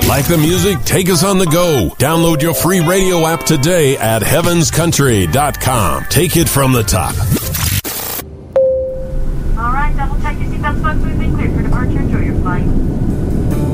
Like the music? Take us on the go. Download your free radio app today at heavenscountry.com. Take it from the top. All right, double check your seatbelts, folks. We've been cleared for departure. Enjoy your flight.